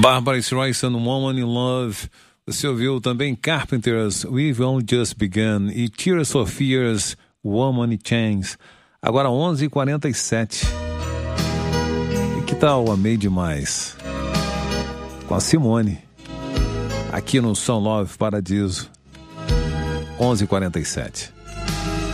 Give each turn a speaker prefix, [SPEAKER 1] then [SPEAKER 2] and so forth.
[SPEAKER 1] Barbra Streisand, Woman in Love. Você ouviu também Carpenters, We've Only Just Begun, e Tears for Fears, Woman in Chains. Agora 11h47. E que tal Amei Demais? Com a Simone, aqui no São Love Paradiso. 11h47.